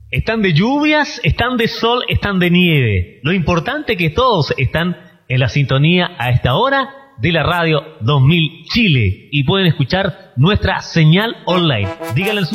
Están de lluvias, están de sol, están de nieve. Lo importante es que todos están en la sintonía a esta hora de la radio 2000 Chile y pueden escuchar nuestra señal online. Díganle a sus